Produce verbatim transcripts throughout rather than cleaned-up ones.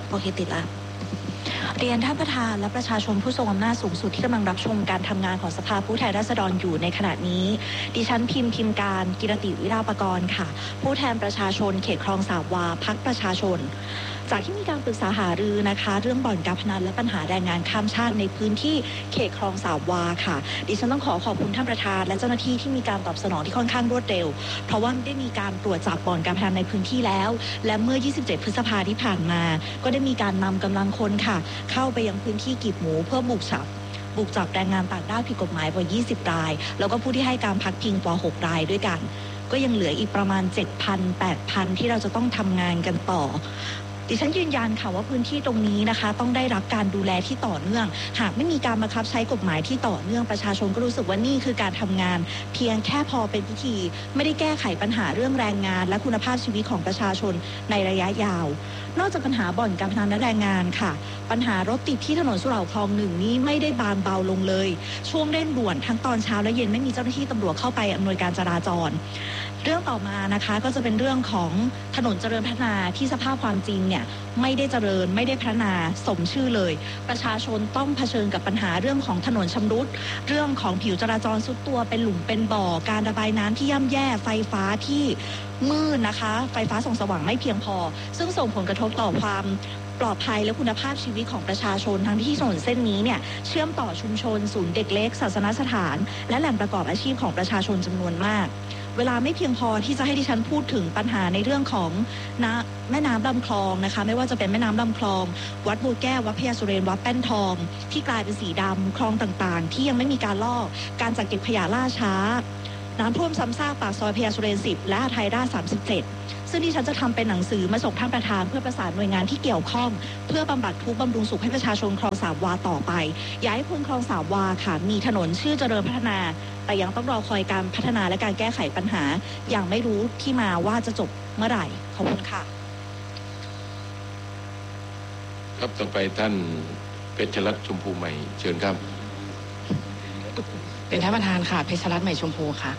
โอเคติดละเรียนท่านประธานและประชาชนผู้ทรงอำนาจสูงสุดที่กำลังรับชมการทำงานของสภาผู้แทนราษฎรอยู่ในขณะนี้ดิฉันพิมพ์พิมพ์การกิรติวิราปกรณ์ค่ะผู้แทนประชาชนเขตคลองสามวาพรรคประชาชนจากที่มีการปรึกษาหารือนะคะเรื่องบ่อนการพนันและปัญหาแรงงานข้ามชาติในพื้นที่เขตคลองสามวาค่ะดิฉันต้องขอขอบคุณท่านประธานและเจ้าหน้าที่ที่มีการตอบสนองที่ค่อนข้างรวดเร็วเพราะว่าได้มีการตรวจจับบ่อนการพนันในพื้นที่แล้วและเมื่อยี่สิบเจ็ดพฤษภาคมที่ผ่านมาก็ได้มีการนำกำลังคนค่ะเข้าไปยังพื้นที่กีบหมูเพื่อบุกจับบุกจับแรงงานต่างด้าวผิดกฎหมายกว่ายี่สิบรายแล้วก็ผู้ที่ให้การพักพิงกว่าหกรายด้วยกันก็ยังเหลืออีกประมาณ เจ็ดพัน แปดพัน ที่เราจะต้องทำงานกันต่อดิฉันยืนยันค่ะว่าพื้นที่ตรงนี้นะคะต้องได้รับการดูแลที่ต่อเนื่องหากไม่มีการบังคับใช้กฎหมายที่ต่อเนื่องประชาชนก็รู้สึกว่านี่คือการทำงานเพียงแค่พอเป็นพิธีไม่ได้แก้ไขปัญหาเรื่องแรงงานและคุณภาพชีวิตของประชาชนในระยะยาวนอกจากปัญหาบ่อนการพนันและแรงงานค่ะปัญหารถติดที่ถนนสุเหร่าคลองหนึ่งนี้ไม่ได้บานเบาลงเลยช่วงเร่งด่วนทั้งตอนเช้าและเย็นไม่มีเจ้าหน้าที่ตำรวจเข้าไปอำนวยการจราจรเรื่องต่อมานะคะก็จะเป็นเรื่องของถนนเจริญพัฒนาที่สภาพความจริงเนี่ยไม่ได้เจริญไม่ได้พัฒนาสมชื่อเลยประชาชนต้องเผชิญกับปัญหาเรื่องของถนนชำรุดเรื่องของผิวจราจรทรุดตัวเป็นหลุมเป็นบ่อการระบายน้ำที่ย่ำแย่ไฟฟ้าที่มืดนะคะไฟฟ้าส่องสว่างไม่เพียงพอซึ่งส่งผลกระทบต่อความปลอดภัยและคุณภาพชีวิตของประชาชนทั้งที่ถนนเส้นนี้เนี่ยเชื่อมต่อชุมชนศูนย์เด็กเล็กศาสนสถานและแหล่งประกอบอาชีพของประชาชนจำนวนมากเวลาไม่เพียงพอที่จะให้ดิฉันพูดถึงปัญหาในเรื่องของน้ำแม่น้ำลำคลองนะคะไม่ว่าจะเป็นแม่น้ำลำคลองวัดบัวแก้ววัดพญาสุเรนวัดแป้นทองที่กลายเป็นสีดำคลองต่างๆที่ยังไม่มีการลอกการจัดเก็บขยะล่าช้าน้ำท่วมซ้ำซากปากซอยพญาสุเรนสิบและไทยราชสามสิบเจ็ดซึ่งดิฉันจะทำเป็นหนังสือมาส่งท่านประธานเพื่อประสานหน่วยงานที่เกี่ยวข้องเพื่อบำบัดทุกข์บำรุงสุขให้ประชาชนคลองสามวาต่อไปอย่าให้พ้นคลองสามวาค่ะมีถนนชื่อเจริญพัฒนาแต่ยังต้องรอคอยการพัฒนาและการแก้ไขปัญหาอย่างไม่รู้ที่มาว่าจะจบเมื่อไหร่ขอบคุณค่ะครับต่อไปท่านเพชรรัตน์ชมพูใหม่เชิญครับเป็นท่านประธานค่ะเพชรรัตน์ใหม่ชมพูค่ะ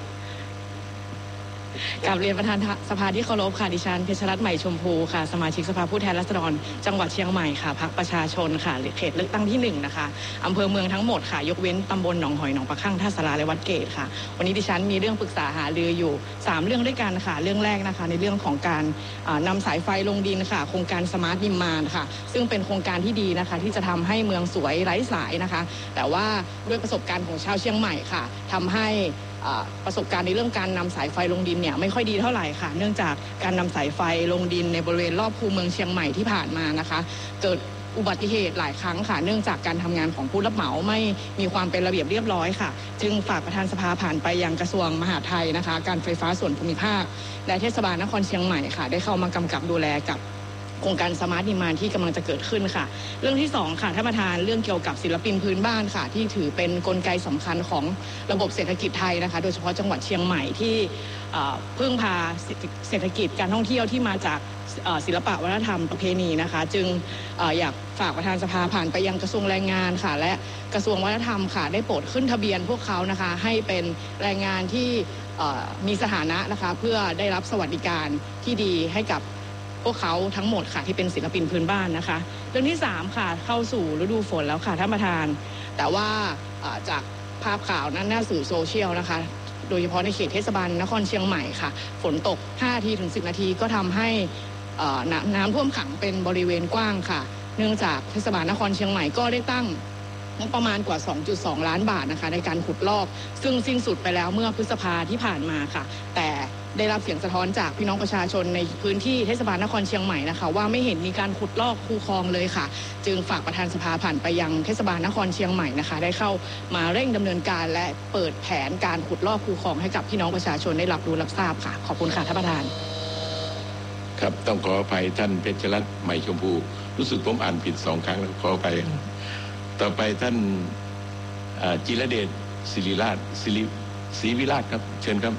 กราบเรียนประธานสภาที่เคารพค่ะดิฉันเพชรรัตน์ใหม่ชมพูค่ะสมาชิกสภาผู้แทนราษฎรจังหวัดเชียงใหม่ค่ะพรรคประชาชนค่ะเขตเลือกตั้งที่หนึ่งนะคะอำเภอเมืองทั้งหมดค่ะยกเว้นตำบลหนองหอยหนองปะคั่งท่าสาราและวัดเกตค่ะวันนี้ดิฉันมีเรื่องปรึกษาหารืออยู่สามเรื่องด้วยกันค่ะเรื่องแรกนะคะในเรื่องของการนำสายไฟลงดินค่ะโครงการสมาร์ทดิมานค่ะซึ่งเป็นโครงการที่ดีนะคะที่จะทำให้เมืองสวยไร้สายนะคะแต่ว่าด้วยประสบการณ์ของชาวเชียงใหม่ค่ะทำให้ประสบการณ์ในเรื่องการนำสายไฟลงดินเนี่ยไม่ค่อยดีเท่าไหร่ค่ะเนื่องจากการนำสายไฟลงดินในบริเวณรอบคูเมืองเชียงใหม่ที่ผ่านมานะคะเกิดอุบัติเหตุหลายครั้งค่ะเนื่องจากการทำงานของผู้รับเหมาไม่มีความเป็นระเบียบเรียบร้อยค่ะจึงฝากประธานสภาผ่านไปยังกระทรวงมหาดไทยนะคะการไฟฟ้าส่วนภูมิภาคและเทศบาลนครเชียงใหม่ค่ะได้เข้ามากำกับดูแลกับโครงการสมาร์ทดิมานที่กำลังจะเกิดขึ้นค่ะเรื่องที่สองค่ะท่านประธานเรื่องเกี่ยวกับศิลปินพื้นบ้านค่ะที่ถือเป็นกลไกสำคัญของระบบเศรษฐกิจไทยนะคะโดยเฉพาะจังหวัดเชียงใหม่ที่พึ่งพาเศรษฐกิจการท่องเที่ยวที่มาจากศิลปะวัฒนธรรมประเพณีนะคะจึงอยากฝากประธานสภาผ่านไปยังกระทรวงแรงงานค่ะและกระทรวงวัฒนธรรมค่ะได้โปรดขึ้นทะเบียนพวกเขานะคะให้เป็นแรงงานที่มีสถานะนะคะเพื่อได้รับสวัสดิการที่ดีให้กับพวกเขาทั้งหมดค่ะที่เป็นศิลปินพื้นบ้านนะคะเรื่องที่สามค่ะเข้าสู่ฤดูฝนแล้วค่ะท่านประธานแต่ว่าจากภาพข่าวนั้นหน้าสื่อโซเชียลนะคะโดยเฉพาะในเขตเทศบาลนครเชียงใหม่ค่ะฝนตกห้านาทีถึงสิบนาทีก็ทำให้น้ำท่วมขังเป็นบริเวณกว้างค่ะเนื่องจากเทศบาลนครเชียงใหม่ก็ได้ตั้งงบประมาณกว่า สองจุดสอง ล้านบาทนะคะในการขุดลอกซึ่งสิ้นสุดไปแล้วเมื่อพฤษภาที่ผ่านมาค่ะแต่ได้รับเสียงสะท้อนจากพี่น้องประชาชนในพื้นที่เทศบาลนครเชียงใหม่นะคะว่าไม่เห็นมีการขุดลอกคูคลองเลยค่ะจึงฝากประธานสภาผ่านไปยังเทศบาลนครเชียงใหม่นะคะได้เข้ามาเร่งดำเนินการและเปิดแผนการขุดลอกคูคลองให้กับพี่น้องประชาชนได้รับรู้รับทราบค่ะขอบคุณค่ะท่านประธานครับต้องขออภัยท่านเพชรรัตน์ใหม่ชมพูรู้สึกผมอ่านผิดสองครั้งแล้วขออภัยต่อไปท่านจิรเดชศิริราชศิริศรีวิราชครับเชิญครับ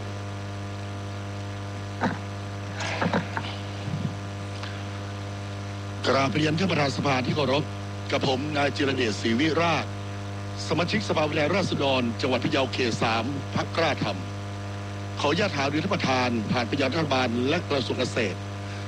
กราบเรียนท่านประธานสภาที่เคารพกับผมนายจิรเดชศรีวิราชสมาชิกสภาผู้แทนราษฎรจังหวัดพะเยาเขตสามพรรคกล้าธรรมขออนุญาตถามเรียนท่านประธานผ่านไปยังรัฐบาลและกระทรวงเกษตร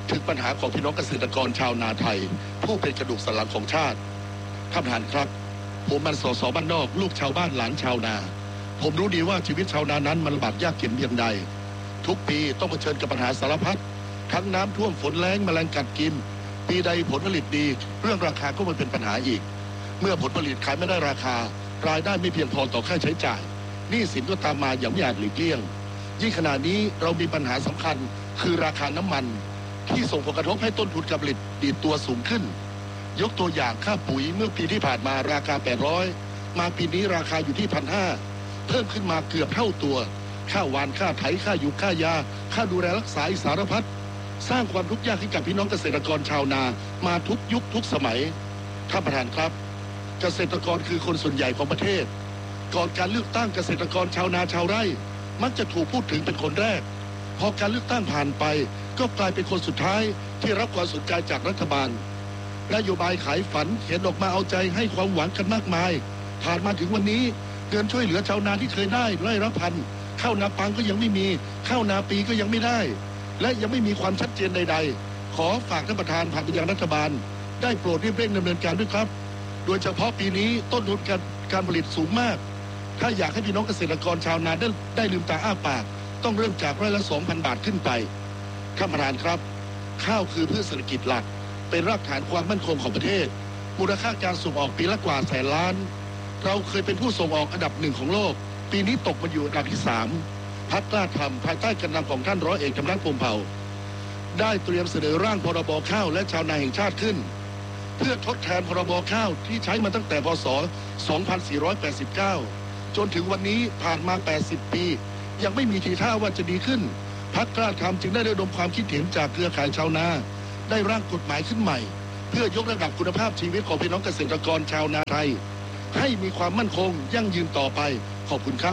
ถึงปัญหาของพี่น้องเกษตรกรชาวนาไทยผู้เป็นกระดูกสันหลังของชาติท่านประธานครับผมมันสสบ้านนอกลูกชาวบ้านหลานชาวนาผมรู้ดีว่าชีวิตชาวนานั้นมันลำบากยากเข็ญเพียงใดทุกปีต้องเผชิญกับปัญหาสารพัดทั้งน้ำท่วมฝนแล้งแมลงกัดกินปีใดผลผลิตดีเรื่องราคาก็มันเป็นปัญหาอีกเมื่อผลผลิตขายไม่ได้ราคารายได้ไม่เพียงพอต่อค่าใช้จ่ายหนี้สินก็ตามมาอย่างไม่อาจหลีกเลี่ยงยิ่งขณะนี้เรามีปัญหาสำคัญคือราคาน้ำมันที่ส่งผลกระทบให้ต้นทุนการผลิตดีดตัวสูงขึ้นยกตัวอย่างค่าปุ๋ยเมื่อปีที่ผ่านมาราคาแปดร้อยมาปีนี้ราคาอยู่ที่ หนึ่งพันห้าร้อย เพิ่มขึ้นมาเกือบเท่าตัวค่าหวานค่าไถค่ายุกค่ายาค่าดูแลรักษาสารพัดสร้างความทุกข์ยากให้กับพี่น้องเกษตรกรชาวนามาทุกยุคทุกสมัยท่านประธานครับเกษตรกรคือคนส่วนใหญ่ของประเทศก่อนการเลือกตั้งเกษตรกรชาวนาชาวไร่มักจะถูกพูดถึงเป็นคนแรกพอการเลือกตั้งผ่านไปก็กลายเป็นคนสุดท้ายที่รับความสนใจจากรัฐบาลนโยบายขายฝันเขียนออกมาเอาใจให้ความหวังกันมากมายผ่านมาถึงวันนี้เงินช่วยเหลือชาวนาที่เคยได้ไร่ละพันข้าวนาปังก็ยังไม่มีข้าวนาปีก็ยังไม่ได้และยังไม่มีความชัดเจนใดๆขอฝากท่านประธานผ่านไปยังรัฐบาลได้โปรดรีบเร่งดำเนินการด้วยครับโดยเฉพาะปีนี้ต้นทุนการการผลิตสูงมากถ้าอยากให้พี่น้องเกษตรกรชาวนาได้ได้ลืมตาอ้าปากต้องเริ่มจากไร่ละ สองพัน บาทขึ้นไปท่านประธานครับข้าวคือพืชเศรษฐกิจหลักเป็นรากฐานความมั่นคงของประเทศมูลค่าการส่งออกปีละกว่าแสนล้านเราเคยเป็นผู้ส่งออกอันดับหนึ่งของโลกปีนี้ตกมาอยู่อันดับที่สามพรรคกล้าทำภายใต้การนำของท่านร้อยเอกธรรมนัสพรหมเผ่าได้เตรียมเสนอร่างพรบข้าวและชาวนาแห่งชาติขึ้นเพื่อทดแทนพรบข้าวที่ใช้มาตั้งแต่พ.ศ. สองพันสี่ร้อยแปดสิบเก้าจนถึงวันนี้ผ่านมาแปดสิบปียังไม่มีทีท่าว่าจะดีขึ้นพรรคกล้าทำจึงได้ระดมความคิดเห็นจากเครือข่ายชาวนาได้ร่างกฎหมายขึ้นใหม่เพื่อยกระดับคุณภาพชีวิตของพี่น้องเกษตรกรชาวนาไทยให้มีความมั่นคงยั่งยืนต่อไปขอบคุณครับ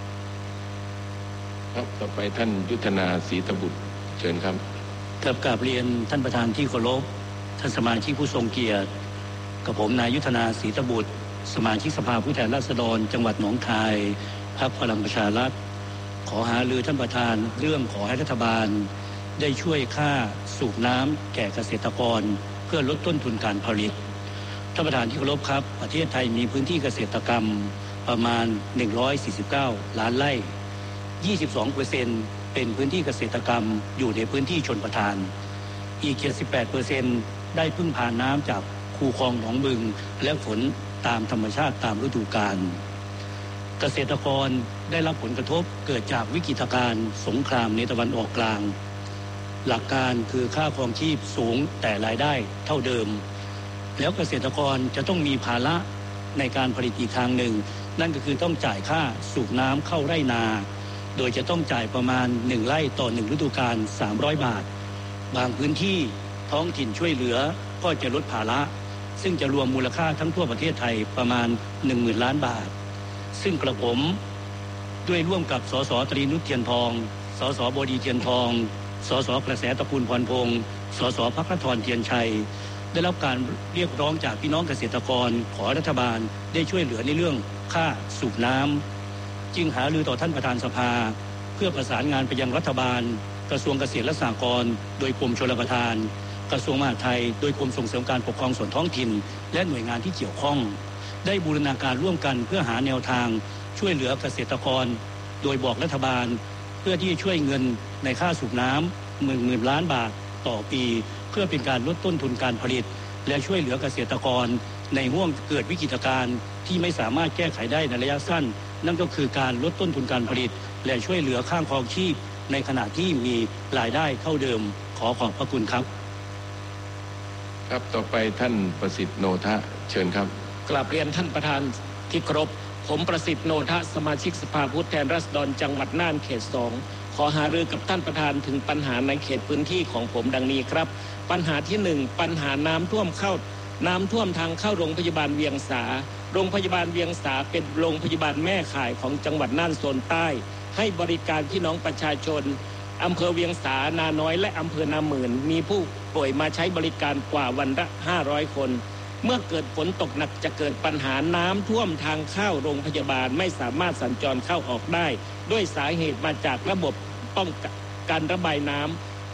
ครับต่อไปท่านยุทธนาศรีตบุตรเชิญครับกับกราบเรียนท่านประธานที่เคารพท่านสมาชิกผู้ทรงเกียรติกับผมนายยุทธนาศรีตบุตรสมาชิกสภาผู้แทนราษฎรจังหวัดหนองคายพรรคพลังประชารัฐขอหารือท่านประธานเรื่องขอให้รัฐบาลได้ช่วยค่าสูบน้ำแก่เกษตรกรเพื่อลดต้นทุนการผลิตท่านประธานที่เคารพครับประเทศไทยมีพื้นที่เกษตรกรรมประมาณหนึ่งร้อยสี่สิบเก้าล้านไร่ ยี่สิบสองเปอร์เซ็นต์ เป็นพื้นที่เกษตรกรรมอยู่ในพื้นที่ชนประทานอีก เจ็ดสิบแปดเปอร์เซ็นต์ ได้พึ่งพาน้ำจากคูคลองหนองบึงและฝนตามธรรมชาติตามฤดูกาลเกษตรกรได้รับผลกระทบเกิดจากวิกฤตการณ์สงครามในตะวันออกกลางหลักการคือค่าครองชีพสูงแต่รายได้เท่าเดิมแล้วเกษตรกรจะต้องมีภาระในการผลิตอีกทางหนึ่งนั่นก็คือต้องจ่ายค่าสูบน้ำเข้าไร่นาโดยจะต้องจ่ายประมาณหนึ่งไร่ต่อหนึ่งฤดูกาลสามร้อยบาทบางพื้นที่ท้องถิ่นช่วยเหลือก็จะลดภาระซึ่งจะรวมมูลค่าทั้งทั่วประเทศไทยประมาณ หนึ่งหมื่น ล้านบาทซึ่งกระผมด้วยร่วมกับสสตรีนุชเทียนทองสสบดีเทียนทองสสกระแสตระกูลพรพงศ์สสภัคทรเทียนชัยได้รับการเรียกร้องจากพี่น้องเกษตรกรขอรัฐบาลได้ช่วยเหลือในเรื่องค่าสูบน้ำจึงหารือต่อท่านประธานสภาเพื่อประสานงานไปยังรัฐบาลกระทรวงเกษตรและสหกรณ์โดยกรมชลประทานกระทรวงมหาดไทยโดยกรมส่งเสริมการปกครองส่วนท้องถิ่นและหน่วยงานที่เกี่ยวข้องได้บูรณาการร่วมกันเพื่อหาแนวทางช่วยเหลือเกษตรกรโดยบอกรัฐบาลเพื่อที่จะช่วยเงินในค่าสูบน้ำหมื่นหมื่นล้านบาทต่อปีเพื่อเป็นการลดต้นทุนการผลิตและช่วยเหลือเกษตรกรในห่วงเกิดวิกฤตการณ์ที่ไม่สามารถแก้ไขได้ในระยะสั้นนั่นก็คือการลดต้นทุนการผลิตและช่วยเหลือค่าครองชีพในขณะที่มีรายได้เท่าเดิมขอขอบพระคุณครับครับต่อไปท่านประสิทธิ์โนทะเชิญครับกราบเรียนท่านประธานที่เคารพผมประสิทธิ์โนทะสมาชิกสภาผู้แทนราษฎรจังหวัดน่านเขตสองขอหารือกับท่านประธานถึงปัญหาในเขตพื้นที่ของผมดังนี้ครับปัญหาที่หนึ่งปัญหาน้ำท่วมเข้าน้ำท่วมทางเข้าโรงพยาบาลเวียงสาโรงพยาบาลเวียงสาเป็นโรงพยาบาลแม่ข่ายของจังหวัดน่านโซนใต้ให้บริการพี่น้องประชาชนอำเภอเวียงสานาน้อยและอำเภอนาหมื่นมีผู้ป่วยมาใช้บริการกว่าวันละห้าร้อยคนเมื่อเกิดฝนตกหนักจะเกิดปัญหาน้ำท่วมทางเข้าโรงพยาบาลไม่สามารถสัญจรเข้าออกได้ด้วยสาเหตุมาจากระบบป้องกันระบายน้ำ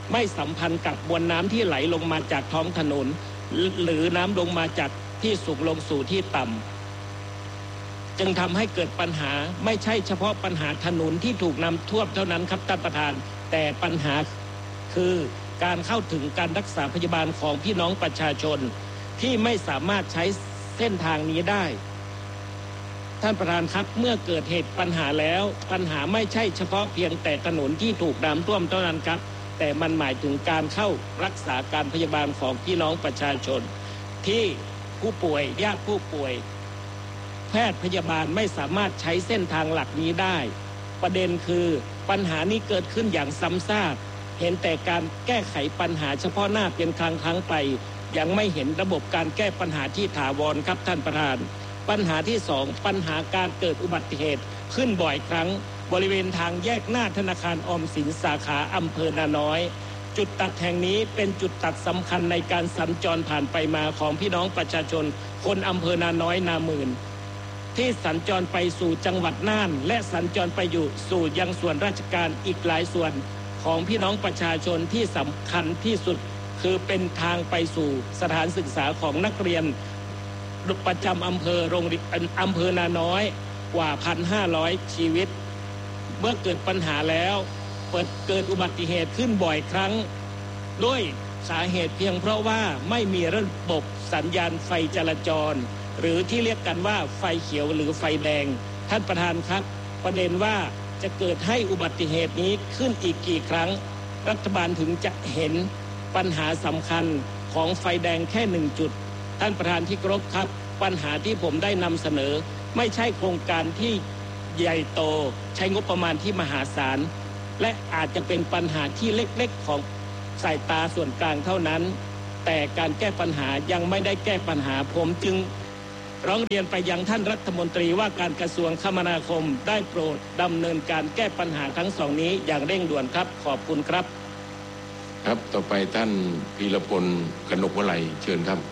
ไม่สัมพันธ์กับมวลน้ำที่ไหลลงมาจากท้องถนนหรือน้ำลงมาจากที่สูงลงสู่ที่ต่ำจึงทำให้เกิดปัญหาไม่ใช่เฉพาะปัญหาถนนที่ถูกน้ำท่วมเท่านั้นครับท่านประธานแต่ปัญหาคือการเข้าถึงการรักษาพยาบาลของพี่น้องประชาชนที่ไม่สามารถใช้เส้นทางนี้ได้ท่านประธานครับเมื่อเกิดเหตุปัญหาแล้วปัญหาไม่ใช่เฉพาะเพียงแต่ถนนที่ถูกน้ำท่วมเท่านั้นครับแต่มันหมายถึงการเข้ารักษาการพยาบาลของพี่น้องประชาชนที่ผู้ป่วยญาติผู้ป่วยแพทย์พยาบาลไม่สามารถใช้เส้นทางหลักนี้ได้ประเด็นคือปัญหานี้เกิดขึ้นอย่างซ้ำซากเห็นแต่การแก้ไขปัญหาเฉพาะหน้าเป็นครั้งครั้งไปยังไม่เห็นระบบการแก้ปัญหาที่ถาวรครับท่านประธานปัญหาที่สองปัญหาการเกิดอุบัติเหตุขึ้นบ่อยครั้งบริเวณทางแยกหน้าธนาคารออมสินสาขาอำเภอนาน้อยจุดตัดแห่งนี้เป็นจุดตัดสำคัญในการสัญจรผ่านไปมาของพี่น้องประชาชนคนอำเภอนาน้อยนาหมื่นที่สัญจรไปสู่จังหวัดน่านและสัญจรไปอยู่สู่ยังส่วนราชการอีกหลายส่วนของพี่น้องประชาชนที่สำคัญที่สุดคือเป็นทางไปสู่สถานศึกษาของนักเรียนประจำอำเภอโรงเรียนอำเภอนาน้อยกว่า หนึ่งพันห้าร้อย ชีวิตเมื่อเกิดปัญหาแล้วเปิดเกิดอุบัติเหตุขึ้นบ่อยครั้งด้วยสาเหตุเพียงเพราะว่าไม่มีระบบสัญญาณไฟจราจรหรือที่เรียกกันว่าไฟเขียวหรือไฟแดงท่านประธานครับประเด็นว่าจะเกิดให้อุบัติเหตุนี้ขึ้นอีกกี่ครั้งรัฐบาลถึงจะเห็นปัญหาสำคัญของไฟแดงแค่หนึ่งจุดท่านประธานที่เคารพครับปัญหาที่ผมได้นำเสนอไม่ใช่โครงการที่ใหญ่โตใช้งบประมาณที่มหาศาลและอาจจะเป็นปัญหาที่เล็กๆของสายตาส่วนกลางเท่านั้นแต่การแก้ปัญหายังไม่ได้แก้ปัญหาผมจึงร้องเรียนไปยังท่านรัฐมนตรีว่าการกระทรวงคมนาคมได้โปรดดำเนินการแก้ปัญหาทั้งสองนี้อย่างเร่งด่วนครับขอบคุณครับครับต่อไปท่านพีรพลกนกวลัยเชิญครับ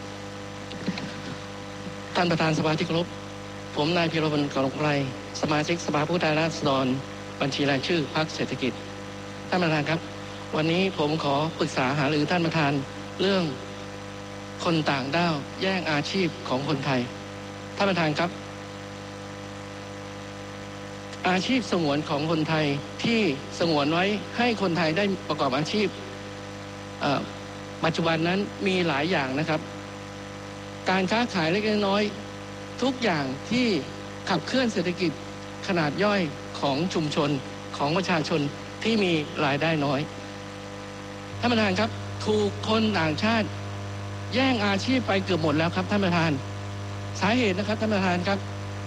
ท่านประธานสภาที่เคารพผมนายพีรพลกนกวลัยสมาชิกสภาผู้แทนราษฎรบัญชีรายชื่อพรรคเศรษฐกิจท่านประธานครับวันนี้ผมขอปรึกษาหารือท่านประธานเรื่องคนต่างด้าวแย่งอาชีพของคนไทยท่านประธานครับอาชีพสงวนของคนไทยที่สงวนไว้ให้คนไทยได้ประกอบอาชีพปัจจุบันนั้นมีหลายอย่างนะครับการค้าขายเล็กน้อยทุกอย่างที่ขับเคลื่อนเศรษฐกิจขนาดย่อยของชุมชนของประชาชนที่มีรายได้น้อยท่านประธานครับถูกคนต่างชาติแย่งอาชีพไปเกือบหมดแล้วครับท่านประธานสาเหตุนะครับท่านประธานครับ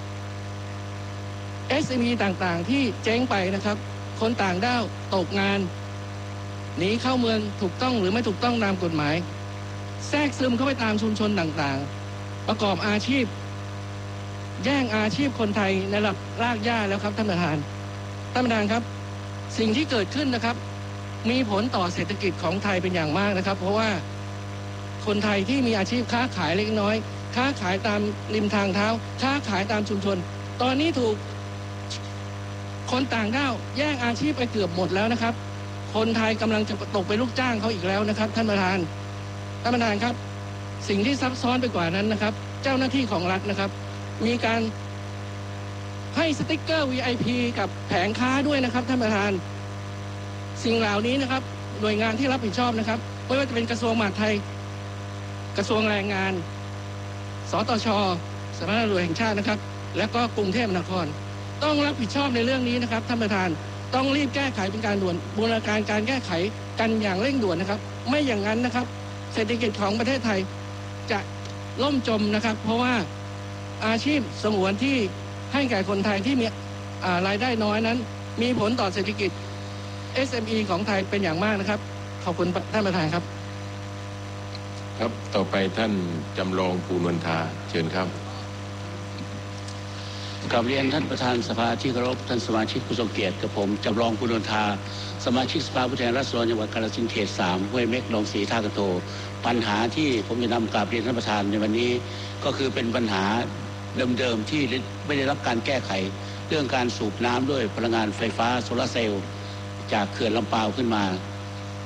เอส เอ็ม อี ต่างๆที่เจ๊งไปนะครับคนต่างด้าวตกงานหนีเข้าเมืองถูกต้องหรือไม่ถูกต้องตามกฎหมายแทรกซึมเข้าไปตามชุมชนต่างๆประกอบอาชีพแย่งอาชีพคนไทยในระดับรากหญ้าแล้วครับท่านประธานท่านประธานครับสิ่งที่เกิดขึ้นนะครับมีผลต่อเศรษฐกิจของไทยเป็นอย่างมากนะครับเพราะว่าคนไทยที่มีอาชีพค้าขายเล็กน้อยค้าขายตามริมทางเท้าค้าขายตามชุมชนตอนนี้ถูกคนต่างด้าวแย่งอาชีพไปเกือบหมดแล้วนะครับคนไทยกำลังจะตกเป็นลูกจ้างเขาอีกแล้วนะครับท่านประธานท่านประธานครับสิ่งที่ซับซ้อนไปกว่านั้นนะครับเจ้าหน้าที่ของรัฐนะครับมีการให้สติ๊กเกอร์ วี ไอ พี กับแผงค้าด้วยนะครับท่านประธานสิ่งเหล่านี้นะครับหน่วยงานที่รับผิดชอบนะครับไม่ว่าจะเป็นกระทรวงมหาดไทยกระทรวงแรงงานสตช.สำนักงานตำรวจแห่งชาตินะครับและก็กรุงเทพมหานครต้องรับผิดชอบในเรื่องนี้นะครับท่านประธานต้องรีบแก้ไขเป็นการด่วนบูรณาการการแก้ไขกันอย่างเร่งด่วนนะครับไม่อย่างนั้นนะครับเศรษฐกิจของประเทศไทยจะล่มจมนะครับเพราะว่าอาชีพสงวนที่ให้แก่คนไทยที่มีรายได้น้อยนั้นมีผลต่อเศรษฐกิจ เอส เอ็ม อี ของไทยเป็นอย่างมากนะครับขอบคุณท่านประธานครับครับต่อไปท่านจำลองภูนวลธาเชิญครับกราบเรียนท่านประธานสภาที่เคารพท่านสมาชิกผู้ทรงเกียรติกับผมจำลองภูนวลธาสมาชิกสภาผู้แทนราษฎรจังหวัดกาฬสินธุ์เขตสามห้วยเม็กหนองสีท่ากระโทปัญหาที่ผมจะนำกราบเรียนท่านประธานในวันนี้ก็คือเป็นปัญหาเดิมๆที่ไม่ได้รับการแก้ไขเรื่องการสูบน้ำด้วยพลังงานไฟฟ้าโซลาร์เซลล์จากเขื่อนลำปาวขึ้นมา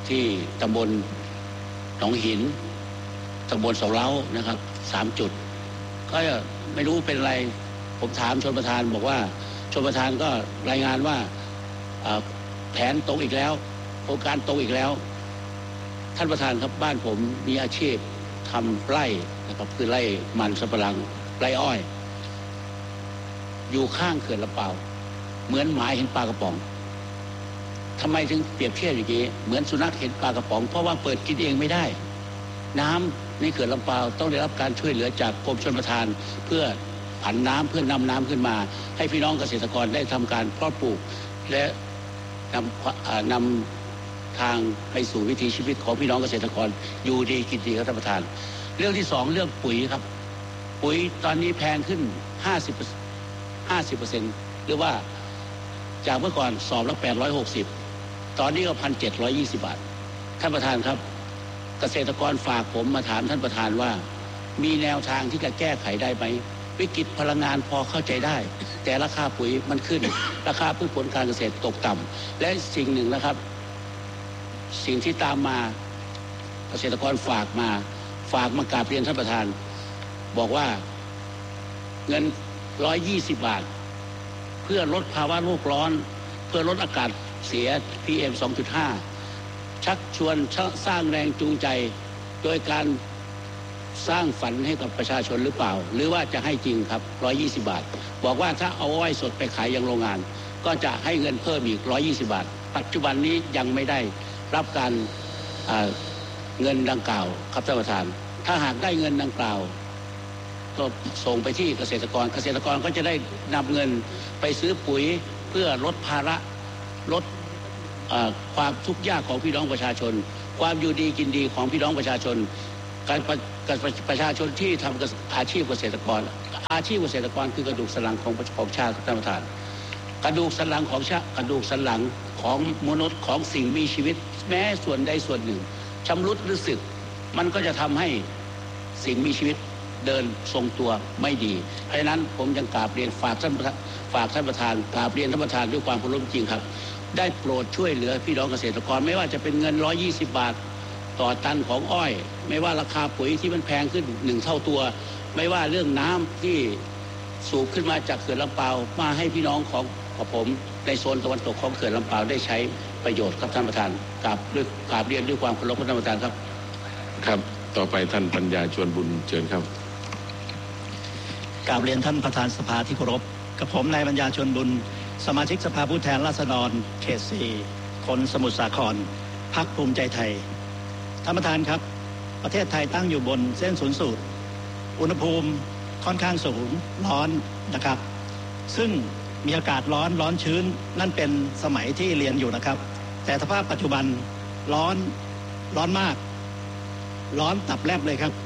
ที่ตำบลหนองหินตำบลเสาเล้านะครับสามจุดก็ไม่รู้เป็นอะไรผมถามชลประทานบอกว่าชลประทานก็รายงานว่าแผนตรงอีกแล้วโครงการตรงอีกแล้วท่านประธานครับบ้านผมมีอาชีพทำไร่นะครับคือไร่มันสำปะหลังไร่อ้อยอยู่ข้างเขื่อนลำเปาเหมือนหมาเห็นปลากระป๋องทำไมถึงเปรียบเทียบอย่างนี้เหมือนสุนัขเห็นปลากระป๋องเพราะว่าเปิดกินเองไม่ได้น้ำในเขื่อนลำเปาต้องได้รับการช่วยเหลือจากกรมชลประทานเพื่อผันน้ำเพื่อนำน้ำขึ้นมาให้พี่น้องเกษตรกรได้ทำการเพาะปลูกและนำนำทางไปสู่วิถีชีวิตของพี่น้องเกษตรกรอยู่ดีกินดีครับท่านประธานเรื่องที่สองเรื่องปุ๋ยครับปุ๋ยตอนนี้แพงขึ้นห้าสิบห้าสิบเปอร์เซ็นต์หรือว่าจากเมื่อก่อนสอบละแปดร้อยหกสิบตอนนี้ก็พันเจ็ดร้อยยี่สิบบาทท่านประธานครับเกษตรกรฝากผมมาถามท่านประธานว่ามีแนวทางที่จะแก้ไขได้ไหมวิกฤตพลังงานพอเข้าใจได้แต่ราคาปุ๋ยมันขึ้นราคาพืชผลการเกษตรตกต่ำและสิ่งหนึ่งนะครับสิ่งที่ตามมาเกษตรกรฝากมาฝากมากราบเรียนท่านประธานบอกว่าเงินร้อยยี่สิบบาทเพื่อลดภาวะโลกร้อนเพื่อลดอากาศเสีย พี เอ็ม สองจุดห้า ชักชวนสร้างแรงจูงใจโดยการสร้างฝันให้กับประชาชนหรือเปล่าหรือว่าจะให้จริงครับหนึ่งร้อยยี่สิบบาทบอกว่าถ้าเอาอ้อยสดไปขายยังโรงงานก็จะให้เงินเพิ่มอีกหนึ่งร้อยยี่สิบบาทปัจจุบันนี้ยังไม่ได้รับการเงินดังกล่าวครับท่านประธานถ้าหากได้เงินดังกล่าวก็ส่งไปที่เกษตรกรเกษตรกรก็จะได้นำเงินไปซื้อปุ๋ยเพื่อลดภาระลดความทุกข์ยากของพี่น้องประชาชนความอยู่ดีกินดีของพี่น้องประชาชนการประชาชนที่ทำอาชีพเกษตรกรอาชีพเกษตรกรคือกระดูกสันหลังของของชาติท่านประธานกระดูกสันหลังของชาติกระดูกสันหลังของมนุษย์ของสิ่งมีชีวิตแม้ส่วนใดส่วนหนึ่งชำรุดหรือสึกมันก็จะทำให้สิ่งมีชีวิตเดินทรงตัวไม่ดีเพราะฉะนั้นผมยังกราบเรียนฝากท่านฝากท่านประธานกราบเรียนท่านประธานด้วยความเคารพจริงครับได้โปรดช่วยเหลือพี่น้องเกษตรกรไม่ว่าจะเป็นเงินหนึ่งร้อยยี่สิบบาทต่อตันของอ้อยไม่ว่าราคาปุ๋ยที่มันแพงขึ้นหนึ่งเท่าตัวไม่ว่าเรื่องน้ำที่สูบขึ้นมาจากเขื่อนลำเปามาให้พี่น้องของของผมในโซนตะวันตกของเขื่อนลำเปาได้ใช้ประโยชน์ครับท่านประธานกราบด้วยกราบเรียนด้วยความเคารพท่านประธานครับครับต่อไปท่านปัญญาชวนบุญเชิญครับกราบเรียนท่านประธานสภาที่เคารพกับผมนายปัญญาชวนบุญสมาชิกสภาผู้แทนราษฎรเขตสี่คนสมุทรสาครพรรคภูมิใจไทยท่านประธานครับประเทศไทยตั้งอยู่บนเส้นศูนย์สูตรอุณหภูมิค่อนข้างสูงร้อนนะครับซึ่งมีอากาศร้อนร้อนชื้นนั่นเป็นสมัยที่เรียนอยู่นะครับแต่สภาพปัจจุบันร้อนร้อนมากร้อนตับแลบเลยครับ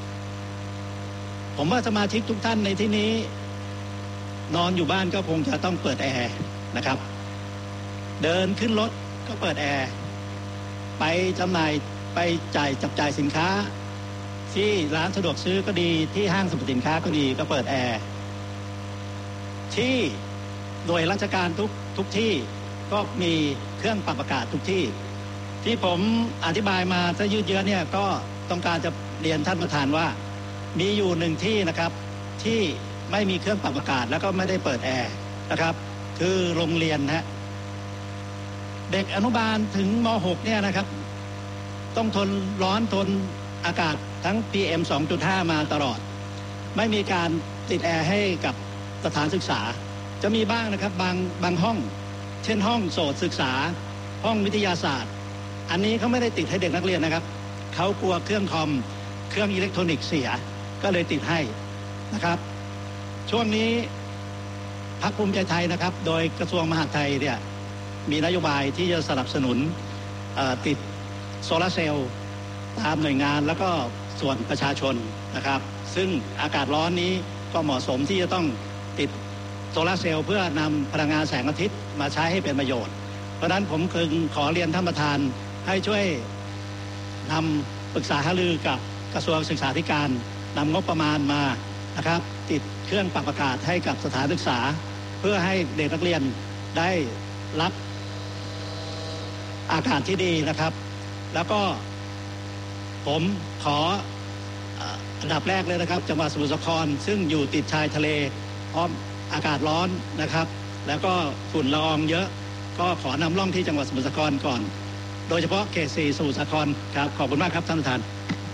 ผมว่าสมาชิกทุกท่านในที่นี้นอนอยู่บ้านก็คงจะต้องเปิดแอร์นะครับเดินขึ้นรถก็เปิดแอร์ไปจำหน่ายไปจ่ายจับจ่ายสินค้าที่ร้านสะดวกซื้อก็ดีที่ห้างสรรพสินค้าก็ดีก็เปิดแอร์ที่หน่วยราชการทุกทุกที่ก็มีเครื่องปรับอากาศทุกที่ที่ผมอธิบายมาซะยืดเยื้อเนี่ยก็ต้องการจะเรียนท่านประธานว่ามีอยู่หนึ่งที่นะครับที่ไม่มีเครื่องปรับอากาศแล้วก็ไม่ได้เปิดแอร์นะครับคือโรงเรียนฮะเด็กอนุบาลถึงม หก เนี่ยนะครับต้องทนร้อนทนอากาศทั้ง พี เอ็ม สองจุดห้า มาตลอดไม่มีการติดแอร์ให้กับสถานศึกษาจะมีบ้างนะครับบางบางห้องเช่นห้องโสตศึกษาห้องวิทยาศาสตร์อันนี้เขาไม่ได้ติดให้เด็กนักเรียนนะครับเขากลัวเครื่องคอมเครื่องอิเล็กทรอนิกส์เสียก็เลยติดให้นะครับช่วงนี้พรรคภูมิใจไทยนะครับโดยกระทรวงมหาดไทยเนี่ยมีนโยบายที่จะสนับสนุนติดโซลาร์เซลล์ตามหน่วยงานแล้วก็ส่วนประชาชนนะครับซึ่งอากาศร้อนนี้ก็เหมาะสมที่จะต้องติดโซลาร์เซลล์เพื่อนำพลังงานแสงอาทิตย์มาใช้ให้เป็นประโยชน์เพราะฉะนั้นผมจึงขอเรียนท่านประธานให้ช่วยนำปรึกษาหารือกับกระทรวงศึกษาธิการนำงบประมาณมานะครับติดเครื่องปรับอากาศให้กับสถานศึกษาเพื่อให้เด็กนักเรียนได้รับอากาศที่ดีนะครับแล้วก็ผมขออันดับแรกเลยนะครับจังหวัดสมุทรสาครซึ่งอยู่ติดชายทะเลพร้อมอากาศร้อนนะครับแล้วก็ฝุ่นละอองเยอะก็ขอนำร่องที่จังหวัดสมุทรสาครก่อนโดยเฉพาะเขตสี่สมุทรสาครครับขอบคุณมากครับท่านประธาน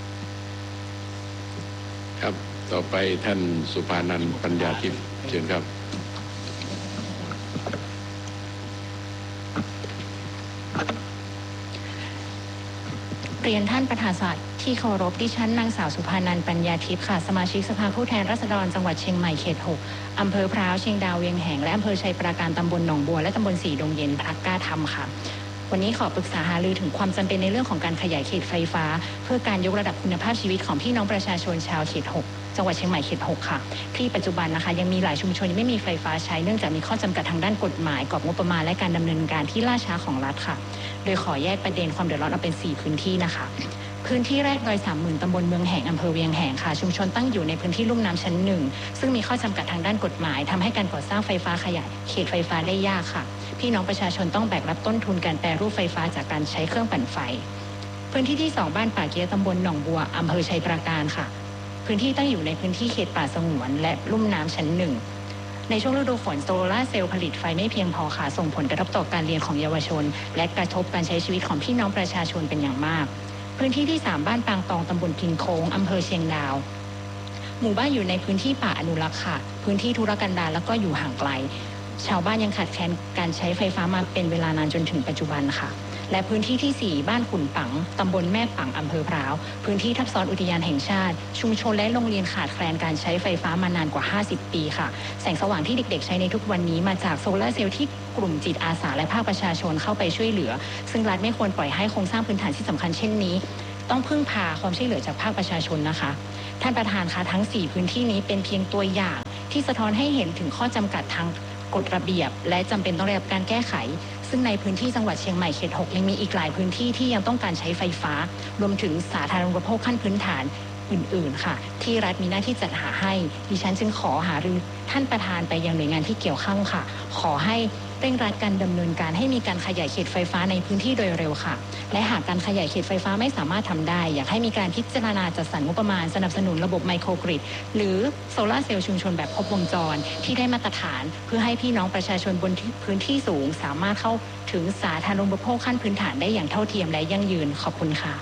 ครับต่อไปท่านสุภานันท์ปัญญาทิพย์เชิญครับเรียนท่านประธานสภาที่เคารพดิฉันนางสาวสุภานันท์ปัญญาทิพย์ค่ะสมาชิกสภาผู้แทนราษฎรจังหวัดเชียงใหม่เขตหกอำเภอพร้าวเชียงดาวเวียงแหงและอำเภอชัยปราการตำบลหนองบัวและตำบลสีดงเย็นพรรคกล้าทำค่ะวันนี้ขอปรึกษาหารือถึงความจำเป็นในเรื่องของการขยายเขตไฟฟ้าเพื่อการยกระดับคุณภาพชีวิตของพี่น้องประชาชนชาวเขตหกจังหวัดเชียงใหม่เขตหกค่ะที่ปัจจุบันนะคะยังมีหลายชุมชนยังไม่มีไฟฟ้าใช้เนื่องจากมีข้อจำกัดทางด้านกฎหมายกรอบงบประมาณและการดำเนินการที่ล่าช้าของรัฐค่ะโดยขอแยกประเด็นความเดือดร้อนออกเป็นสี่พื้นที่นะคะพื้นที่แรกดอยสามหมื่นตำบลเมืองแหงอำเภอเวียงแหงค่ะชุมชนตั้งอยู่ในพื้นที่ลุ่มน้ำชั้นหนึ่งซึ่งมีข้อจำกัดทางด้านกฎหมายทำให้การก่อสร้างไฟฟ้าขยายเขตไฟฟ้าได้ยากค่ะพี่น้องประชาชนต้องแบกรับต้นทุนการแปรรูปไฟฟ้าจากการใช้เครื่องปั่นไฟพื้นที่ที่สองบ้านป่าเกี๊ยตำบลหนองบัวอำเภอชัยปราการค่ะพื้นที่ตั้งอยู่ในพื้นที่เขตป่าสงวนและลุ่มน้ำชั้นหนึ่งในช่วงฤดูฝนโซลาร์เซลล์ผลิตไฟไม่เพียงพอค่ะส่งผลกระทบต่อการเรียนของเยาวชนและกระทบการใช้ชีวิตของพี่น้องประชาชนเป็นอย่างมากพื้นที่ที่สามบ้านปางตองตำบลพินโค้งอำเภอเชียงดาวหมู่บ้านอยู่ในพื้นที่ป่าอนุรักษ์ค่ะพื้นที่ธุรกันดารแล้วก็อยู่ห่างไกลชาวบ้านยังขาดแคลนการใช้ไฟฟ้ามาเป็นเวลานานจนถึงปัจจุบันค่ะและพื้นที่ที่สี่บ้านขุนปังตำบลแม่ปังอำเภอพร้าวพื้นที่ทับซ้อนอุทยานแห่งชาติชุมชนและโรงเรียนขาดแคลนการใช้ไฟฟ้ามานานกว่าห้าสิบปีค่ะแสงสว่างที่เด็กๆใช้ในทุกวันนี้มาจากโซลาร์เซลล์ที่กลุ่มจิตอาสาและภาคประชาชนเข้าไปช่วยเหลือซึ่งรัฐไม่ควรปล่อยให้โครงสร้างพื้นฐานที่สำคัญเช่นนี้ต้องพึ่งพาความช่วยเหลือจากภาคประชาชนนะคะท่านประธานคะทั้งสี่พื้นที่นี้เป็นเพียงตัวอย่างที่สะท้อนให้เห็นถึงข้อจำกัดทางกฎระเบียบและจำเป็นต้องได้รับการแก้ไขซึ่งในพื้นที่จังหวัดเชียงใหม่เขตหกยังมีอีกหลายพื้นที่ที่ยังต้องการใช้ไฟฟ้ารวมถึงสาธารณูปโภคขั้นพื้นฐานอื่นๆค่ะที่รัฐมีหน้าที่จัดหาให้ดิฉันจึงขอหารือท่านประธานไปยังหน่วยงานที่เกี่ยวข้องค่ะขอให้เร่งรัดการดำเนินการให้มีการขยายเขตไฟฟ้าในพื้นที่โดยเร็วค่ะและหากการขยายเขตไฟฟ้าไม่สามารถทำได้อยากให้มีการพิจารณาจัดสรรงบประมาณสนับสนุนระบบไมโครกริดหรือโซลาร์เซลล์ชุมชนแบบครบวงจรที่ได้มาตรฐานเพื่อให้พี่น้องประชาชนบนพื้นที่สูงสามารถเข้าถึงสาธารณูปโภคขั้นพื้นฐานได้อย่างเท่าเทียมและยั่งยืนขอบคุณค่ะ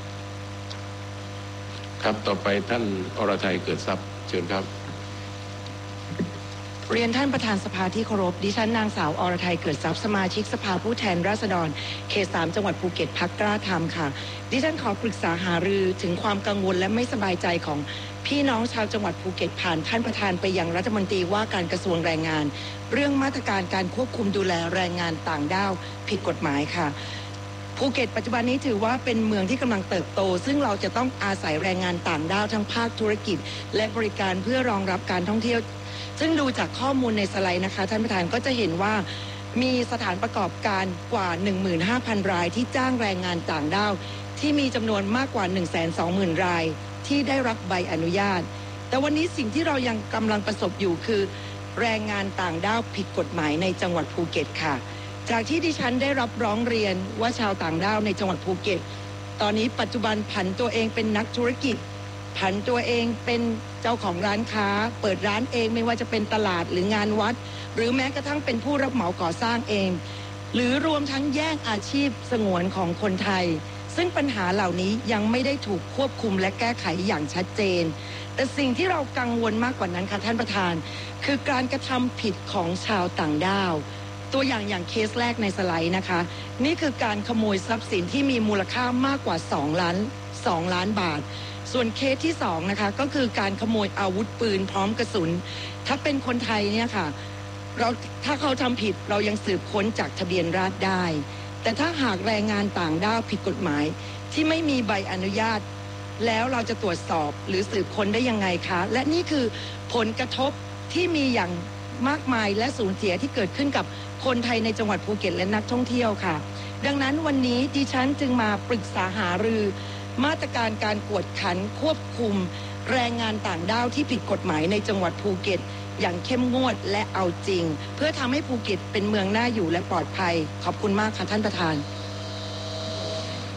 ครับต่อไปท่านอรทัยเกิดทรัพย์เชิญครับเรียนท่านประธานสภาที่เคารพดิฉันนางสาวอรทัยเกิดทรัพย์สมาชิกสภาผู้แทนราษฎรเขตสามจังหวัดภูเก็ตพรรคกล้าทำค่ะดิฉันขอปรึกษาหารือถึงความกังวลและไม่สบายใจของพี่น้องชาวจังหวัดภูเก็ตผ่านท่านประธานไปยังรัฐมนตรีว่าการกระทรวงแรงงานเรื่องมาตรการการควบคุมดูแลแรงงานต่างด้าวผิดกฎหมายค่ะภูเก็ตปัจจุบันนี้ถือว่าเป็นเมืองที่กำลังเติบโตซึ่งเราจะต้องอาศัยแรงงานต่างด้าวทั้งภาคธุรกิจและบริการเพื่อรองรับการท่องเที่ยวซึ่งดูจากข้อมูลในสไลด์นะคะท่านประธานก็จะเห็นว่ามีสถานประกอบการกว่า หนึ่งหมื่นห้าพัน รายที่จ้างแรงงานต่างด้าวที่มีจำนวนมากกว่า หนึ่งแสนสองหมื่น รายที่ได้รับใบอนุญาตแต่วันนี้สิ่งที่เรายังกำลังประสบอยู่คือแรงงานต่างด้าวผิดกฎหมายในจังหวัดภูเก็ตค่ะจากที่ดิฉันได้รับร้องเรียนว่าชาวต่างด้าวในจังหวัดภูเก็ตตอนนี้ปัจจุบันผันตัวเองเป็นนักธุรกิจผันตัวเองเป็นเจ้าของร้านค้าเปิดร้านเองไม่ว่าจะเป็นตลาดหรืองานวัดหรือแม้กระทั่งเป็นผู้รับเหมาก่อสร้างเองหรือรวมทั้งแย่งอาชีพสงวนของคนไทยซึ่งปัญหาเหล่านี้ยังไม่ได้ถูกควบคุมและแก้ไขอย่างชัดเจนแต่สิ่งที่เรากังวลมากกว่านั้นค่ะท่านประธานคือการกระทำผิดของชาวต่างด้าวตัวอย่างอย่างเคสแรกในสไลด์นะคะนี่คือการขโมยทรัพย์สินที่มีมูลค่ามากกว่าสองล้านสองล้านบาทส่วนเคสที่สองนะคะก็คือการขโมยอาวุธปืนพร้อมกระสุนถ้าเป็นคนไทยเนี่ยค่ะเราถ้าเขาทำผิดเรายังสืบค้นจากทะเบียนราษฎร์ได้แต่ถ้าหากแรงงานต่างด้าวผิดกฎหมายที่ไม่มีใบอนุญาตแล้วเราจะตรวจสอบหรือสืบค้นได้ยังไงคะและนี่คือผลกระทบที่มีอย่างมากมายและสูญเสียที่เกิดขึ้นกับคนไทยในจังหวัดภูเก็ตและนักท่องเที่ยวค่ะดังนั้นวันนี้ดิฉันจึงมาปรึกษาหารือมาตรการการกวดขันควบคุมแรงงานต่างด้าวที่ผิดกฎหมายในจังหวัดภูเก็ตอย่างเข้มงวดและเอาจริงเพื่อทำให้ภูเก็ตเป็นเมืองน่าอยู่และปลอดภัยขอบคุณมากค่ะท่านประธาน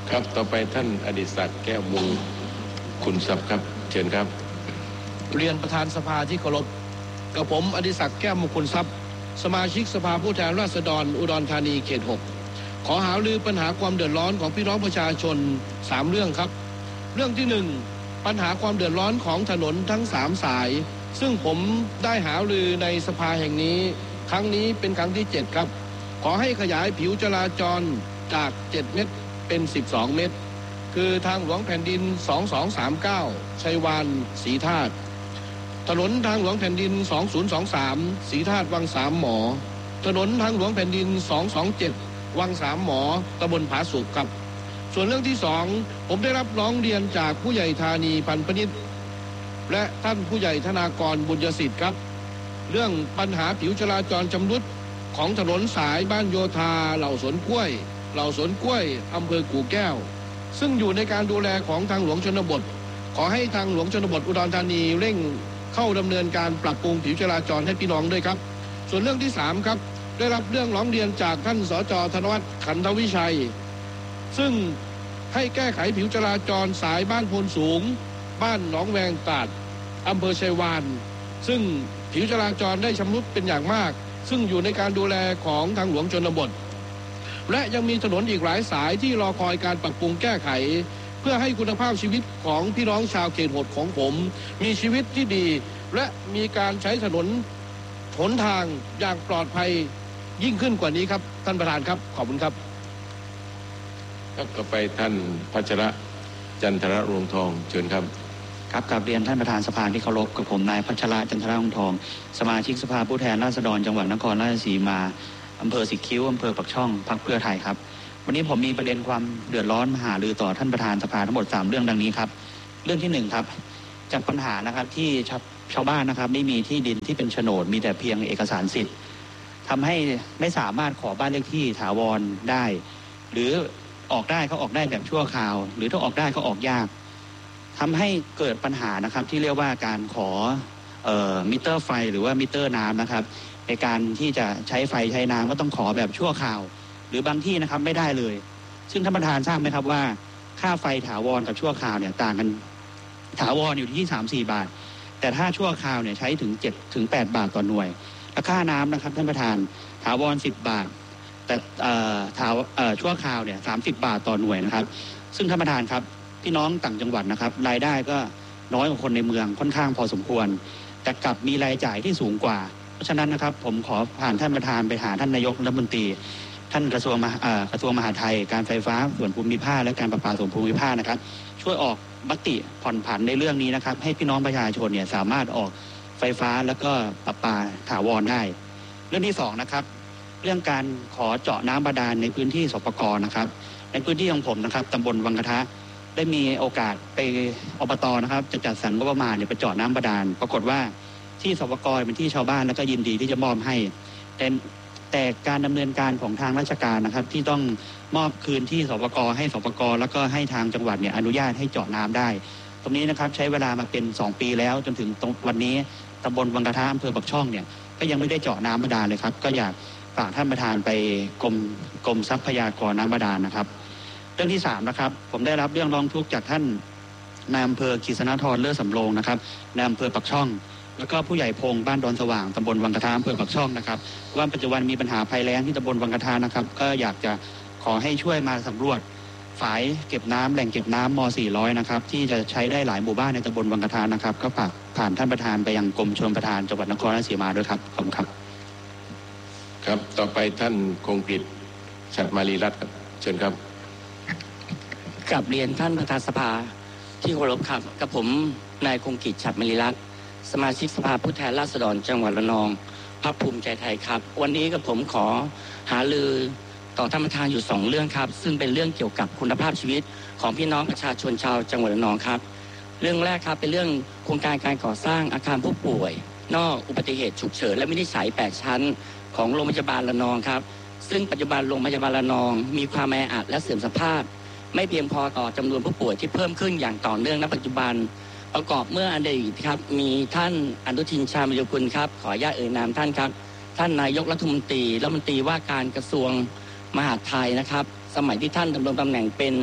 ครับต่อไปท่านอดิศักดิ์แก้วมุงคุณทรัพย์ครับเชิญครับเรียนประธานสภาที่เคารพกับผมอดิศักดิ์แก้วมงคลทรัพย์สมาชิกสภาผู้แทนราษฎรอุดรธานีเขตหกขอหารือปัญหาความเดือดร้อนของพี่น้องประชาชนสามเรื่องครับเรื่องที่หนึ่งปัญหาความเดือดร้อนของถนนทั้งสามสายซึ่งผมได้หารือในสภาแห่งนี้ครั้งนี้เป็นครั้งที่เจ็ดครับขอให้ขยายผิวจราจรจากเจ็ดเมตรเป็นสิบสองเมตรคือทางหลวงแผ่นดินสองสองสามเก้าชัยวานศรีธาตุถนนทางหลวงแผ่นดินสองศูนย์สองสามศรีธาตุวังสามหมอถนนทางหลวงแผ่นดินสองสองเจ็ดวังสามหมอตำบลผาสุกครับส่วนเรื่องที่สองผมได้รับร้องเรียนจากผู้ใหญ่ธานีพันพนิษฐ์และท่านผู้ใหญ่ธนากรบุญยสิทธิ์ครับเรื่องปัญหาผิวจราจรชำรุดของถนนสายบ้านโยธาเหล่าสวนกล้วยเหล่าสวนกล้วยอำเภอกู่แก้วซึ่งอยู่ในการดูแลของทางหลวงชนบทขอให้ทางหลวงชนบทอุดรธานีเร่งเข้าดำเนินการปรับปรุงผิวจราจรให้พี่น้องด้วยครับส่วนเรื่องที่สามครับได้รับเรื่องร้องเรียนจากท่านสจ.ธนวัฒน์ขันธวิชัยซึ่งให้แก้ไขผิวจราจรสายบ้านโพนสูงบ้านหนองแวงตาดอำเภอชัยวานซึ่งผิวจราจรได้ชำรุดเป็นอย่างมากซึ่งอยู่ในการดูแลของทางหลวงชนบทและยังมีถนนอีกหลายสายที่รอคอยการปรับปรุงแก้ไขเพื่อให้คุณภาพชีวิตของพี่น้องชาวเขตหกของผมมีชีวิตที่ดีและมีการใช้ถนนหนทางอย่างปลอดภัยยิ่งขึ้นกว่านี้ครับท่านประธานครับขอบคุณครับครับต่อไปท่านพัชระจันทระรวงทองเชิญครับครับกราบเรียนท่านประธานสภาที่เคารพกับผมนายพัชระจันทระรวงทองสมาชิกสภาผู้แทนราษฎรจังหวัดนครราชสีมาอำเภอสิคิ้วอำเภอปักช่องพรรคเพื่อไทยครับวันนี้ผมมีประเด็นความเดือดร้อนมาหารือต่อท่านประธานสภาทั้งหมดสามเรื่องดังนี้ครับเรื่องที่หนึ่งครับจากปัญหานะครับที่ชาวบ้านนะครับไม่มีที่ดินที่เป็นโฉนดมีแต่เพียงเอกสารสิทธิ์ทำให้ไม่สามารถขอบ้านเลขที่ถาวรได้หรือออกได้เขาออกได้แบบชั่วคราวหรือถ้าออกได้ก็ออกยากทำให้เกิดปัญหานะครับที่เรียกว่าการขอเอ่อมิเตอร์ไฟหรือว่ามิเตอร์น้ำนะครับในการที่จะใช้ไฟใช้น้ำก็ต้องขอแบบชั่วคราวหรือบางที่นะครับไม่ได้เลยซึ่งท่านประธานทราบไหมครับว่าค่าไฟถาวรกับชั่วคราวเนี่ยต่างกันถาวรอยู่ที่ สามถึงสี่ บาทแต่ถ้าชั่วคราวเนี่ยใช้ถึง เจ็ดถึงแปด บาทต่อหน่วยและค่าน้ำนะครับท่านประธานถาวรสิบบาทแต่เอ่อถาวเอ่อชั่วคราวเนี่ยสามสิบบาทต่อหน่วยนะครับซึ่งท่านประธานครับพี่น้องต่างจังหวัดนะครับรายได้ก็น้อยกว่าคนในเมืองค่อนข้างพอสมควรแต่กลับมีรายจ่ายที่สูงกว่าเพราะฉะนั้นนะครับผมขอผ่านท่านประธานไปหาท่านนายกรัฐมนตรีท่านกระทรวงมหากระทรวงมหาดไทยการไฟฟ้าส่วนภูมิภาคและการประปาส่วนภูมิภาคนะครับช่วยออกมติผ่อนผันในเรื่องนี้นะครับให้พี่น้องประชาชนเนี่ยสามารถออกไฟฟ้าแล้วก็ประปาถาวรได้เรื่องที่สองนะครับเรื่องการขอเจาะน้ำบาดาลในพื้นที่สปก.นะครับในพื้นที่ของผมนะครับตำบลวังกระทะได้มีโอกาสไปอบต.นะครับจะจัดสรรงบประมาณเนี่ยไปเจาะน้ำบาดาลปรากฏว่าที่สปก.เป็นที่ชาวบ้านแล้วก็ยินดีที่จะมอบให้แต่แต่การดำเนินการของทางราชการนะครับที่ต้องมอบคืนที่สปก.ให้สปก.แล้วก็ให้ทางจังหวัดเนี่ยอนุญาตให้เจาะน้ำได้ตรงนี้นะครับใช้เวลามาเป็นสองปีแล้วจนถึงตรงวันนี้ตำบลวังกระทะอำเภอปักช่องเนี่ยก็ยังไม่ได้เจาะน้ำบาดาลเลยครับก็อยากฝากท่านประธานไปกรมกรมทรัพยากรน้ำบาดาลนะครับเรื่องที่สามนะครับผมได้รับเรื่องร้องทุกข์จากท่านนายอำเภอกิษณธรเลิศสำโรงนะครับนายอำเภอปักช่องแล้วก็ผู้ใหญ่พงบ้านดอนสว่างตำบลวังกระทะอำเภอปักช่องนะครับว่าปัจจุบันมีปัญหาภัยแล้งที่ตำบลวังกระทะนะครับก็อยากจะขอให้ช่วยมาสำรวจฝายเก็บน้ำแหล่งเก็บน้ำม.สี่ร้อยนะครับที่จะใช้ได้หลายหมู่บ้านในตำบลวังกระทะนะครับก็ฝากผ่านท่านประธานไปยังกรมชลประทานจังหวัดนครราชสีมาด้วยครับขอบคุณครับครับต่อไปท่านคงกิจฉัตรมาลีรัตน์ครับเชิญครับกราบเรียนท่านประธานสภาที่เคารพครับกับผมนายคงกิจฉัตรมาลีรัตน์สมาชิกสภาผู้แทนราษฎรจังหวัดระนองพรรคภูมิใจไทยครับวันนี้กับผมขอหารือต่อท่านประธานอยู่สองเรื่องครับซึ่งเป็นเรื่องเกี่ยวกับคุณภาพชีวิตของพี่น้องประชาชนชาวจังหวัดระนองครับเรื่องแรกครับเป็นเรื่องโครงการการก่อสร้างอาคารผู้ป่วยนอกอุบัติเหตุฉุกเฉินและวินิจฉัยแปดชั้นของโรงพยาบาลระนองครับซึ่งปัจจุบันโรงพยาบาลระนองมีความแออัดและเสื่อมสภาพไม่เพียงพอต่อจำนวนผู้ป่วยที่เพิ่มขึ้นอย่างต่อเนื่องณปัจจุบันประกอบเมื่ออดีตครับมีท่านอนุทินชาญวิรกูลครับขออนุญาตเอ่ยนามท่านครับท่านนายกรัฐมนตรีรัฐมนตรีว่าการกระทรวงมหาดไทยนะครับสมัยที่ท่านดำรงตำแหน่งเป็น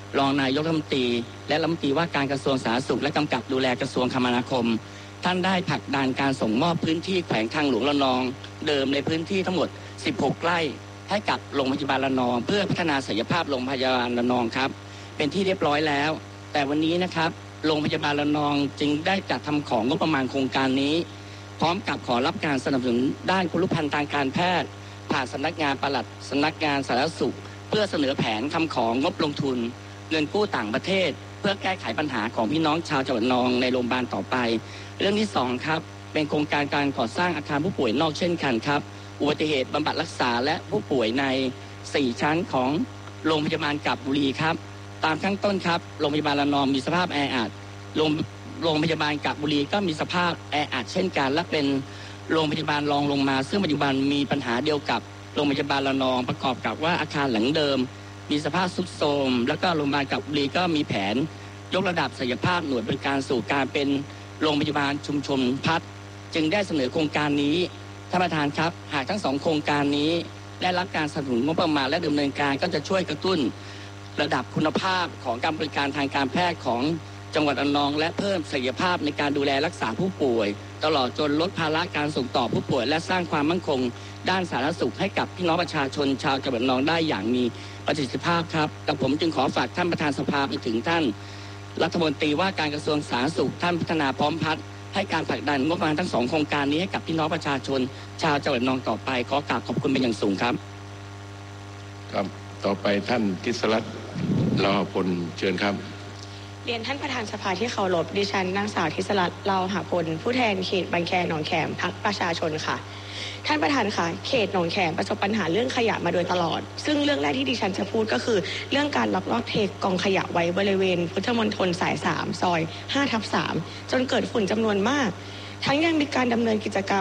รองนายกรัฐมนตรีและรัฐมนตรีว่าการกระทรวงสาธารณสุขและกำกับดูแลกระทรวงคมนาคมท่านได้ผลักดันการส่งมอบพื้นที่แขวงทางหลวงระนองเดิมในพื้นที่ทั้งหมดสิบหกไร่ให้กับโรงพยาบาลระนองเพื่อพัฒนาศักยภาพโรงพยาบาลระนองครับเป็นที่เรียบร้อยแล้วแต่วันนี้นะครับโรงพยาบาลระนองจึงได้จัดทำของงบประมาณโครงการนี้พร้อมกับขอรับการสนับสนุนด้านคุณภัณฑ์ทางการแพทย์ผ่านสำนักงานปลัดสำนักงานสาธารณสุขเพื่อเสนอแผนทำของงบลงทุนเงินกู้ต่างประเทศเพื่อแก้ไขปัญหาของพี่น้องชาวจังหวัดระนองในโรงพยาบาลต่อไปเรื่องที่สองครับเป็นโครงการการก่อสร้างอาคารผู้ป่วยนอกเช่นกันครับอุบัติเหตุบำบัดรักษาและผู้ป่วยในสี่ชั้นของโรงพยาบาลกาญจนบุรีครับตามข้างต้นครับโรงพยาบาลระนองมีสภาพแออัดโรงโรงพยาบาลกาญจนบุรีก็มีสภาพแออัดเช่นกันและเป็นโรงพยาบาลรองลงมาซึ่งปัจจุบันมีปัญหาเดียวกับโรงพยาบาลระนองประกอบกับว่าอาคารหลังเดิมมีสภาพทรุดโทรมแล้วก็โรงพยาบาลกาญจนบุรีก็มีแผนยกระดับศักยภาพหน่วยบริการสู่การเป็นโรงพยาบาลชุมชนพัฒน์จึงได้เสนอโครงการนี้ท่านประธานครับหากทั้งสองโครงการนี้ได้รับการสนับสนุนงบประมาณและดำเนินการก็จะช่วยกระตุ้นระดับคุณภาพของการบริการทางการแพทย์ของจังหวัดระนองและเพิ่มศักยภาพในการดูแลรักษาผู้ป่วยตลอดจนลดภาระการส่งต่อผู้ป่วยและสร้างความมั่นคงด้านสาธารณสุขให้กับพี่น้องประชาชนชาวจังหวัดระนองได้อย่างมีประสิทธิภาพครับกับผมจึงขอฝากท่านประธานสภาไปถึงท่านรัฐมนตรีว่าการกระทรวงสาธารณสุขท่านพัฒนาพร้อมพัฒน์ให้การผลักดันงบประมาณทั้งสองโครงการนี้ให้กับพี่น้องประชาชนชาวจังหวัดระนองต่อไปขอกราบขอบคุณเป็นอย่างสูงครับครับต่อไปท่านทิศรัตน์ลาหพลเชิญครับเรียนท่านประธานสภาที่เคารพดิฉันนางสาวทิศรัตน์ลาหพลผู้แทนเขตบางแคหนองแขมพรรคประชาชนค่ะท่านประธานค่ะเขตหนองแขมประสบปัญหาเรื่องขยะมาโดยตลอดซึ่งเรื่องแรกที่ดิฉันจะพูดก็คือเรื่องการลักลอบเทกองขยะไว้บริเวณพุทธมณฑลสายสามซอยห้าทับสามจนเกิดฝุ่นจำนวนมากทั้งยังมีการดำเนินกิจกรรม